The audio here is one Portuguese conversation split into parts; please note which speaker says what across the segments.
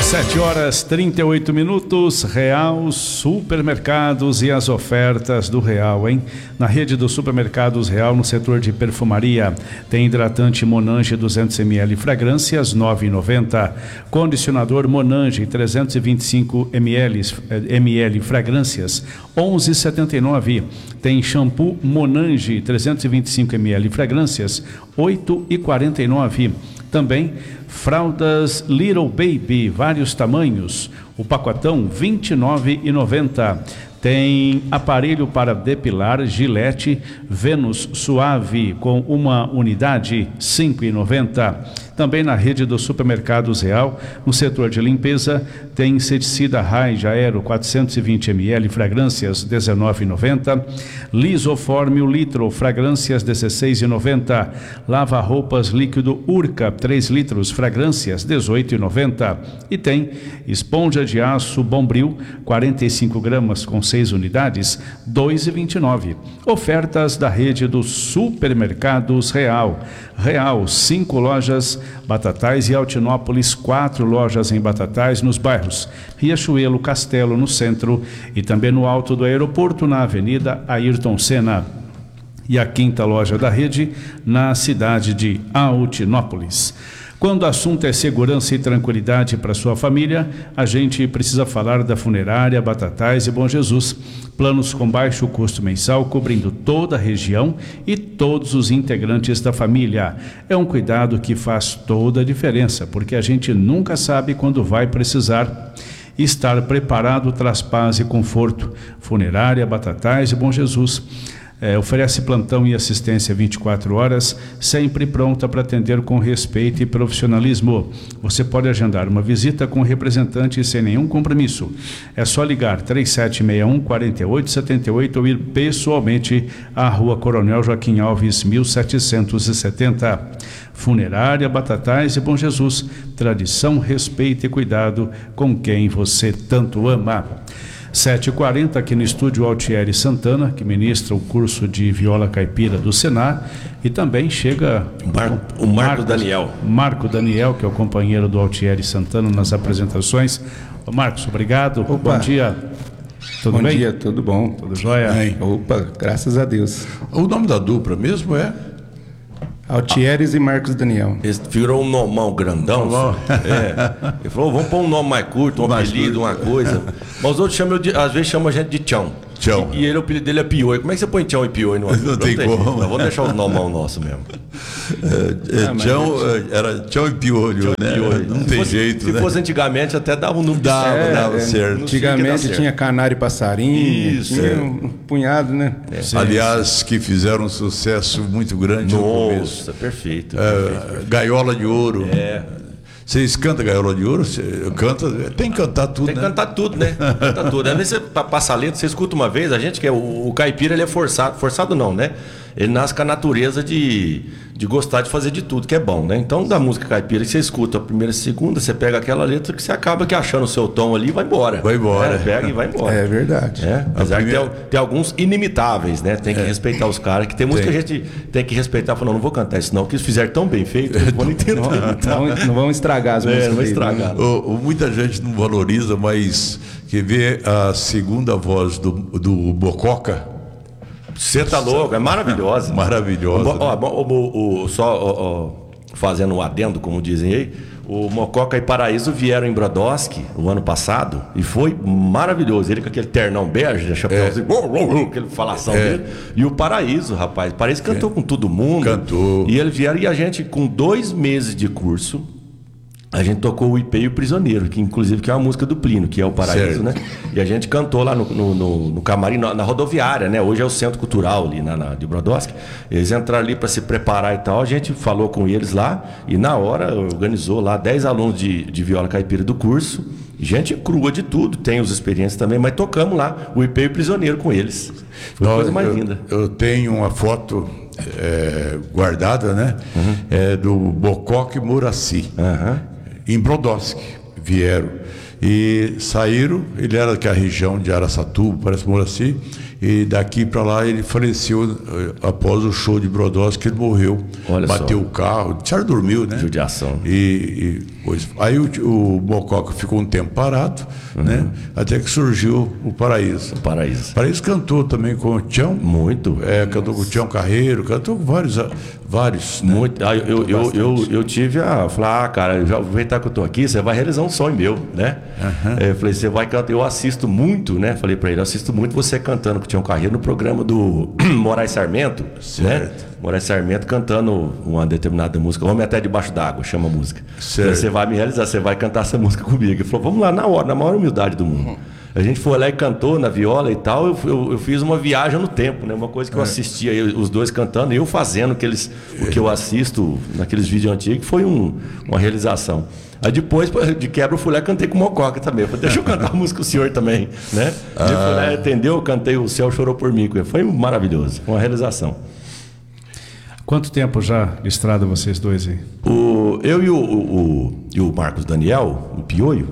Speaker 1: 7h38, Real Supermercados e as ofertas do Real, hein? Na rede dos supermercados Real, no setor de perfumaria, tem hidratante Monange 200 ml fragrâncias, R$ 9,90. Condicionador Monange 325 ml fragrâncias, R$ 11,79. Tem shampoo Monange 325 ml fragrâncias, R$ 8,49. Também fraldas Little Baby, vários tamanhos, o pacotão R$ 29,90. Tem aparelho para depilar Gillette Venus Suave com uma unidade, R$ 5,90. Também na rede dos supermercados Real, no setor de limpeza, tem inseticida Raid Aero 420 ml fragrâncias, R$ 19,90. Lisoforme o litro, fragrâncias, R$ 16,90. Lava-roupas líquido Urca 3 litros, fragrâncias, R$ 18,90. E tem esponja de aço Bombril 45 gramas com 6 unidades, R$ 2,29. Ofertas da rede dos supermercados Real. Real, 5 lojas, Batatais e Altinópolis, 4 lojas em Batatais, nos bairros Riachuelo, Castelo, no centro, e também no alto do aeroporto, na Avenida Ayrton Senna. E a 5ª loja da rede, na cidade de Altinópolis. Quando o assunto é segurança e tranquilidade para sua família, a gente precisa falar da Funerária Batatais e Bom Jesus. Planos com baixo custo mensal, cobrindo toda a região e todos os integrantes da família. É um cuidado que faz toda a diferença, porque a gente nunca sabe quando vai precisar. Estar preparado traz paz e conforto. Funerária Batatais e Bom Jesus. Oferece plantão e assistência 24 horas, sempre pronta para atender com respeito e profissionalismo. Você pode agendar uma visita com o representante sem nenhum compromisso. É só ligar 3761-4878 ou ir pessoalmente à Rua Coronel Joaquim Alves, 1770. Funerária Batatais e Bom Jesus. Tradição, respeito e cuidado com quem você tanto ama. 7h40, aqui no estúdio Altieri Santana, que ministra o curso de viola caipira do Senar, e também chega
Speaker 2: o Marco Daniel.
Speaker 1: Marco Daniel, que é o companheiro do Altieri Santana nas apresentações. Ô Marcos, obrigado.
Speaker 3: Opa.
Speaker 1: Bom dia. Tudo bem?
Speaker 3: Bom dia, tudo bom.
Speaker 1: Tudo jóia?
Speaker 3: Bem. Opa, graças a Deus.
Speaker 4: O nome da dupla mesmo é?
Speaker 3: Altieres e Marcos Daniel.
Speaker 2: Esse virou um nomão grandão. Ele falou, vamos pôr um nome mais curto, um apelido, uma coisa. Mas os outros às vezes chamam a gente de Tchão.
Speaker 4: Tchão.
Speaker 2: E ele, o apelido dele é Pioi. Como é que você põe Tchão e Pioi no
Speaker 4: Não tem como.
Speaker 2: Vamos deixar os nomão nosso mesmo.
Speaker 4: Tchão, era Tchão e Piolho, né?
Speaker 2: Piolho.
Speaker 4: Não tem jeito,
Speaker 2: se
Speaker 4: né?
Speaker 2: fosse antigamente, até dava um número
Speaker 4: Dava certo.
Speaker 3: Antigamente tinha canário e passarinho,
Speaker 4: Isso,
Speaker 3: tinha um punhado, né?
Speaker 4: Aliás, que fizeram um sucesso muito grande no começo.
Speaker 2: Nossa, perfeito.
Speaker 4: Gaiola de Ouro. Vocês cantam Gaiola de Ouro? Tem que cantar tudo,
Speaker 2: Tem que cantar tudo, né? Cantar tudo. Às vezes você passa a letra, você escuta uma vez, a gente que é o caipira, ele é forçado. Forçado não, né? Ele nasce com a natureza de gostar de fazer de tudo, que é bom, né? Então, da música caipira, que você escuta a primeira e a segunda, você pega aquela letra que você acaba que achando o seu tom ali e vai embora.
Speaker 4: Vai embora.
Speaker 2: Pega e vai embora.
Speaker 3: É verdade.
Speaker 2: Apesar que tem alguns inimitáveis, né? Tem que respeitar os caras, que tem música que a gente tem que respeitar. Falando, não vou cantar isso não, porque se fizer tão bem feito, eu vou tentar.
Speaker 3: Não vão estragar as músicas.
Speaker 2: Não vai estragar.
Speaker 4: Muita gente não valoriza, mas que vê a segunda voz do Bococa.
Speaker 2: Você tá louco, é maravilhosa.
Speaker 4: Maravilhosa.
Speaker 2: Só fazendo um adendo, como dizem aí, o Mococa e Paraíso vieram em Brodowski o ano passado e foi maravilhoso. Ele com aquele ternão bege, chapéuzinho, aquele falação dele. E o Paraíso, rapaz, Paraíso cantou com todo mundo.
Speaker 4: Cantou.
Speaker 2: E eles vieram, e a gente, com 2 meses de curso, a gente tocou o Ipê e o Prisioneiro, que inclusive que é uma música do Plínio, que é o Paraíso, né? E a gente cantou lá no camarim, na rodoviária, né? Hoje é o Centro Cultural ali de Brodowski. Eles entraram ali para se preparar e tal, a gente falou com eles lá e na hora organizou lá 10 alunos de viola caipira do curso. Gente crua de tudo, tem os experiências também, mas tocamos lá o Ipê e o Prisioneiro com eles. Foi a coisa mais linda.
Speaker 4: Eu tenho uma foto guardada, né? Do Bococa e Muraci. Em Brodowski. vieram. E saíram, ele era daquela região de Araçatuba, parece Moraci, e daqui para lá ele faleceu após o show de Brodowski, que ele morreu.
Speaker 2: Olha
Speaker 4: bateu
Speaker 2: só.
Speaker 4: o carro, o Charles dormiu, né?
Speaker 2: Judiação.
Speaker 4: Aí o Mococa ficou um tempo parado, né? Até que surgiu o Paraíso.
Speaker 2: O Paraíso.
Speaker 4: O Paraíso cantou também com o Tião.
Speaker 2: Muito.
Speaker 4: Cantou com o Tião Carreiro, cantou com vários. Né?
Speaker 2: Muito. Eu tive a falar, cara, já aproveitar que eu tô aqui, você vai realizar um sonho meu, né? Eu falei, você vai cantar, eu assisto muito, né? Falei pra ele, eu assisto muito você cantando com o Tião Carreiro no programa do Moraes Sarmento, né? Moraes Sarmento cantando uma determinada música, Homem Até Debaixo d'Água, chama a música. Você vai me realizar, você vai cantar essa música comigo. Ele falou, vamos lá, na maior humildade do mundo. A gente foi lá e cantou na viola e tal. Eu fiz uma viagem no tempo, né? Uma coisa que eu assistia os dois cantando e eu fazendo o que eu assisto naqueles vídeos antigos, foi uma realização. Aí depois, de quebra, eu fui lá e cantei com o Mococa também. Eu falei, deixa eu cantar a música com o senhor também, né? Ele foi lá, entendeu? Eu cantei O Céu Chorou por Mim. Foi maravilhoso, uma realização.
Speaker 1: Quanto tempo já de estrada vocês dois aí?
Speaker 2: Eu e o Marcos Daniel, o Pioio,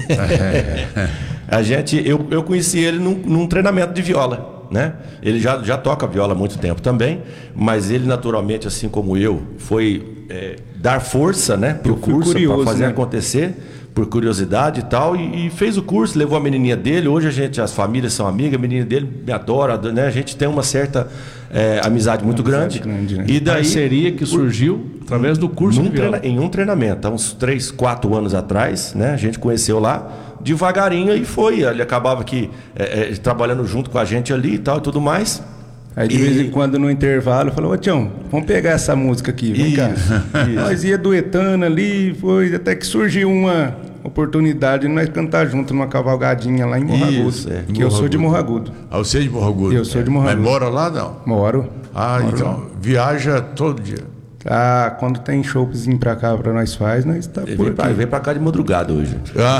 Speaker 2: eu conheci ele num treinamento de viola, né? Ele já toca viola há muito tempo também, mas ele naturalmente, assim como eu, foi dar força, né, para o curso, para fazer acontecer, por curiosidade e tal, e fez o curso, levou a menininha dele. Hoje as famílias são amigas, a menininha dele me adora, né? A gente tem uma certa amizade muito grande.
Speaker 1: Né?
Speaker 2: E daí,
Speaker 1: parceria que surgiu através do curso de viola.
Speaker 2: Em um treinamento, há uns 3, 4 anos atrás, né? A gente conheceu lá, devagarinho, e foi. Ele acabava aqui trabalhando junto com a gente ali e tal e tudo mais.
Speaker 3: Aí de vez em quando no intervalo eu falava, ô Tião, vamos pegar essa música aqui, vem cá. Nós ia duetando ali, foi até que surgiu uma oportunidade de nós cantar junto numa cavalgadinha lá em Morragudo. Que eu sou de Morragudo.
Speaker 4: Você é de Morragudo?
Speaker 3: Eu sou de Morragudo.
Speaker 4: Mas mora lá, não?
Speaker 3: Moro.
Speaker 4: Então
Speaker 3: lá.
Speaker 4: Viaja todo dia.
Speaker 3: Quando tem showzinho pra cá pra nós nós tá por aqui.
Speaker 2: Vem pra cá de madrugada hoje.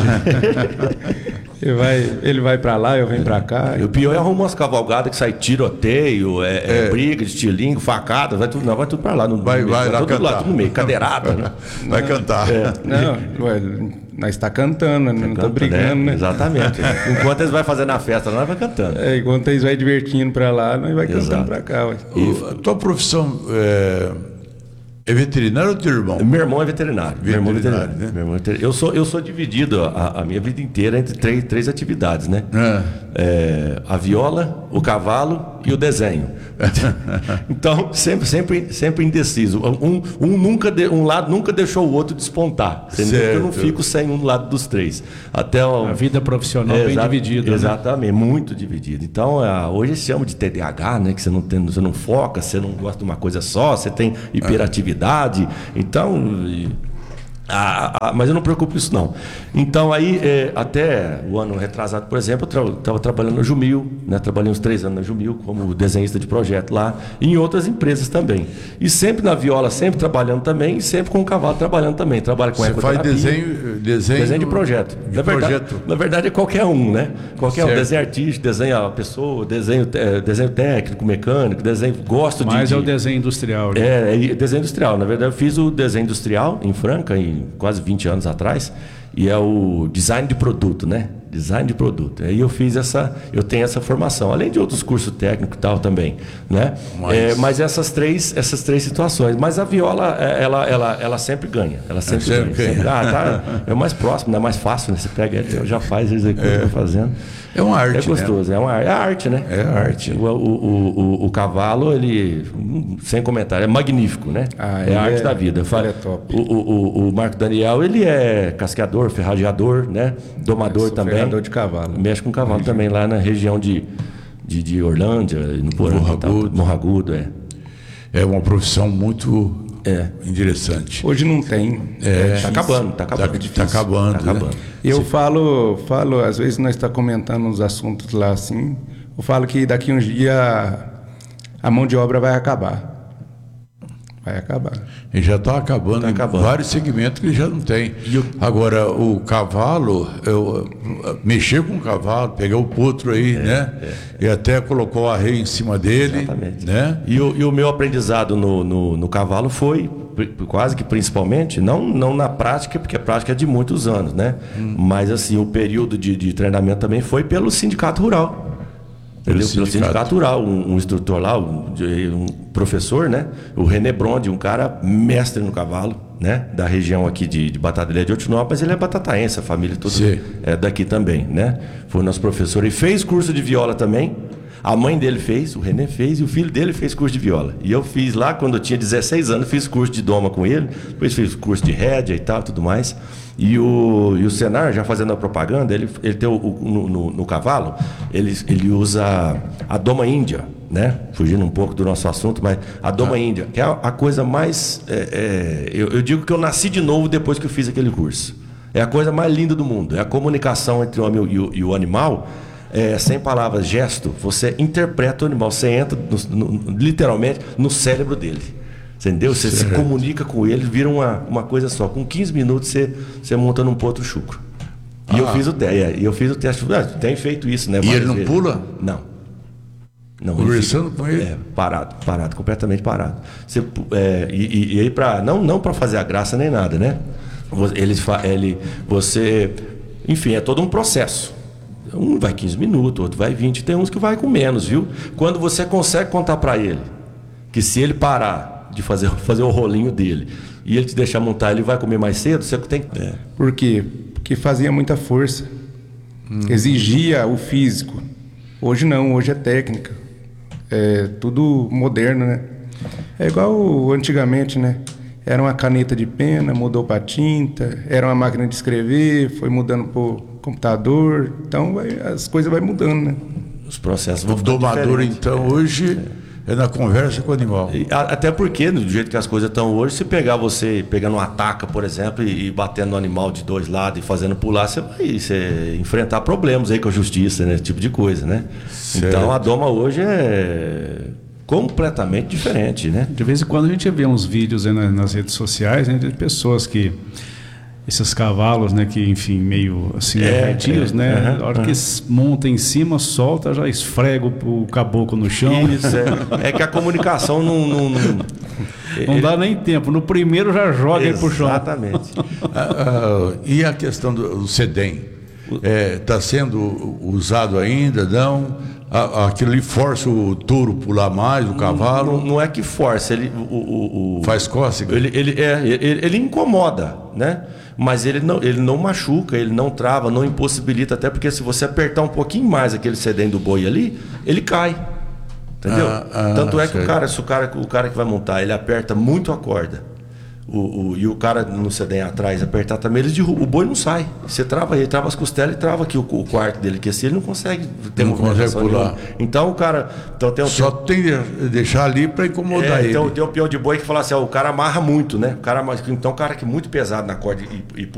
Speaker 3: Ele vai pra lá, eu venho pra cá.
Speaker 2: E o pior é arrumar umas cavalgadas que sai tiroteio, briga de estilingue, facada, vai tudo pra lá.
Speaker 4: Vai lá
Speaker 2: tudo
Speaker 4: cantar.
Speaker 2: lá, tudo no meio, cadeirada, né?
Speaker 4: Vai cantar.
Speaker 3: Não, nós tá cantando, não tô brigando, né?
Speaker 2: Exatamente. Enquanto eles vão fazendo a festa, nós vai cantando.
Speaker 3: Enquanto eles vão divertindo pra lá, nós vai cantando pra cá.
Speaker 4: A tua profissão é veterinário ou teu irmão?
Speaker 2: Meu irmão é veterinário.
Speaker 4: Veterinário, né?
Speaker 2: Meu irmão é veterinário. Eu sou dividido a minha vida inteira entre três atividades, né? A viola, o cavalo e o desenho. Então, sempre indeciso. Um lado nunca deixou o outro despontar. Entendeu? Eu não fico sem um lado dos três. A
Speaker 1: vida profissional bem dividida.
Speaker 2: Exatamente, né? Muito dividida. Então, hoje se chama de TDAH, né? Que você não foca, você não gosta de uma coisa só, você tem hiperatividade. Então, mas eu não me preocupo com isso não. Então aí, até o ano retrasado, por exemplo, eu estava trabalhando na Jumil, né? Trabalhei uns 3 anos na Jumil como desenhista de projeto lá, e em outras empresas também. E sempre na viola, sempre trabalhando também, e sempre com o cavalo trabalhando também. Trabalho com ecoterapia.
Speaker 4: Você faz desenho
Speaker 2: de projeto. Na verdade é qualquer um, né? Qualquer um. Desenho artístico, desenha a pessoa, desenho técnico, mecânico, gosto de...
Speaker 1: Mas é o desenho industrial.
Speaker 2: Né? Desenho industrial. Na verdade, eu fiz o desenho industrial em Franca, quase 20 anos atrás, e é o design de produto, né? Design de produto. Aí eu tenho essa formação, além de outros cursos técnicos e tal também, né? Mas essas três situações. Mas a viola, ela sempre ganha. Ela sempre ganha. É mais próximo, é mais fácil, né? Você pega, já faz, executa, vai fazendo.
Speaker 4: É uma arte,
Speaker 2: é gostoso, né? É arte, né?
Speaker 4: É arte.
Speaker 2: O cavalo, ele, sem comentário, é magnífico, né? É a arte da vida.
Speaker 3: É top.
Speaker 2: O Marco Daniel, ele é casqueador, ferrageador, né? Domador também.
Speaker 3: Ferrador de cavalo.
Speaker 2: Mexe com cavalo também, lá na região de Orlândia, no Porão. Morragudo,
Speaker 4: É uma profissão muito interessante.
Speaker 3: Hoje não tem.
Speaker 2: Tá acabando.
Speaker 4: Tá acabando.
Speaker 2: Né?
Speaker 3: Eu falo, às vezes nós estamos comentando uns assuntos lá assim, eu falo que daqui uns dias a mão de obra vai acabar. Vai acabar.
Speaker 4: E já está acabando, vários segmentos que já não tem. Agora, o cavalo, mexer com o cavalo, pegar o potro aí, né? E até colocou a arreia em cima dele.
Speaker 2: Exatamente.
Speaker 4: Né?
Speaker 2: E o meu aprendizado no cavalo foi quase que principalmente, não na prática, porque a prática é de muitos anos, né? Mas assim, o período de treinamento também foi pelo sindicato rural. Pelo sindicato rural, um instrutor lá, um professor, né? O René Bronde, um cara mestre no cavalo, né? Da região aqui de Batatilha de Otinópolis, ele é batataense, a família toda é daqui também, né? Foi nosso professor e fez curso de viola também. A mãe dele fez, o René fez, e o filho dele fez curso de viola. E eu fiz lá, quando eu tinha 16 anos, fiz curso de doma com ele, depois fiz curso de rédea e tal, tudo mais. E o Senar, já fazendo a propaganda, ele tem no cavalo, ele usa a doma índia, né? Fugindo um pouco do nosso assunto, mas a doma índia, que é a coisa mais... eu digo que eu nasci de novo depois que eu fiz aquele curso. É a coisa mais linda do mundo. É a comunicação entre o homem e o animal. Sem palavras, gesto, você interpreta o animal, você entra literalmente no cérebro dele, entendeu? Você se comunica com ele, vira uma coisa só. Com 15 minutos você monta num potro chucro. E eu fiz o teste. Tem feito isso, né?
Speaker 4: E ele não
Speaker 2: vezes.
Speaker 4: Pula?
Speaker 2: Não.
Speaker 4: Conversando com ele?
Speaker 2: Parado, completamente parado. E aí, não para fazer a graça nem nada, né? Enfim, é todo um processo. Um vai 15 minutos, outro vai 20, tem uns que vai com menos, viu? Quando você consegue contar para ele que se ele parar de fazer o rolinho dele e ele te deixar montar, ele vai comer mais cedo, você tem que...
Speaker 3: Por quê? Porque fazia muita força. Exigia o físico. Hoje não, hoje é técnica. É tudo moderno, né? É igual antigamente, né? Era uma caneta de pena, mudou para tinta, era uma máquina de escrever, foi mudando para computador, então as coisas vão mudando, né?
Speaker 2: Os processos vão
Speaker 4: O domador, então, hoje é na conversa com o animal.
Speaker 2: Até porque, do jeito que as coisas estão hoje, se pegar você pegando uma ataca, por exemplo, e batendo no animal de dois lados e fazendo pular, você vai enfrentar problemas aí com a justiça, né? Esse tipo de coisa, né? Certo. Então a doma hoje é completamente diferente, né?
Speaker 1: De vez em quando a gente vê uns vídeos aí nas redes sociais, né, de pessoas que... Esses cavalos, né, que, enfim, meio assim, retios, né? Na hora que monta em cima, solta, já esfrega o caboclo no chão.
Speaker 2: Isso, é que a comunicação
Speaker 1: não dá nem tempo. No primeiro já joga ele pro chão.
Speaker 2: Exatamente.
Speaker 4: E a questão do sedem? Está sendo usado ainda, não? Aquilo ali força o touro pular mais, o cavalo?
Speaker 2: Não é que força,
Speaker 4: faz cócega?
Speaker 2: Ele incomoda, né? Mas ele não machuca, ele não trava, não impossibilita, até porque se você apertar um pouquinho mais aquele sedem do boi ali, ele cai. Entendeu? Tanto é que o cara que vai montar, ele aperta muito a corda. E o cara no sedem atrás apertar também, o boi não sai. Você trava ele, trava as costelas e trava aqui o quarto dele, que assim ele não consegue ter movimentação pular. Então o cara...
Speaker 4: Só tem que deixar ali para incomodar ele.
Speaker 2: Tem o peão de boi que fala assim, o cara amarra muito, né? Então o cara que é muito pesado na corda e